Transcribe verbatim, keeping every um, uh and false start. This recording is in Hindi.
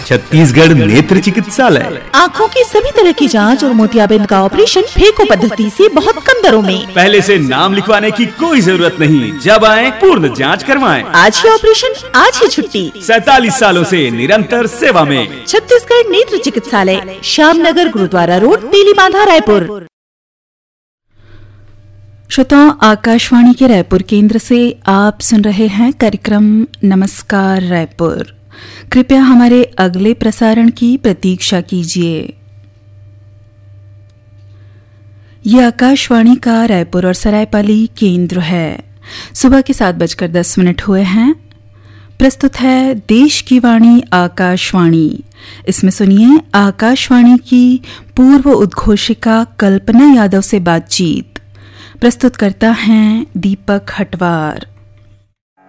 छत्तीसगढ़ नेत्र चिकित्सालय। आँखों की सभी तरह की जांच और मोतियाबिंद का ऑपरेशन फेको पद्धति से बहुत कम दरों में। पहले से नाम लिखवाने की कोई जरूरत नहीं, जब आए पूर्ण जांच करवाएं। आज ही ऑपरेशन, आज ही छुट्टी। सैतालीस सालों से निरंतर सेवा में छत्तीसगढ़ नेत्र चिकित्सालय, श्यामनगर, गुरुद्वारा रोड, तेलीबांधा, रायपुर। श्रोताओं, आकाशवाणी के रायपुर केंद्र से आप सुन रहे हैं कार्यक्रम नमस्कार रायपुर। कृपया हमारे अगले प्रसारण की प्रतीक्षा कीजिए। ये आकाशवाणी का रायपुर और सरायपाली केंद्र है। सुबह के सात बजकर दस मिनट हुए हैं। प्रस्तुत है देश की वाणी आकाशवाणी। इसमें सुनिए आकाशवाणी की पूर्व उद्घोषिका कल्पना यादव से बातचीत। प्रस्तुत करता हैं दीपक हटवार।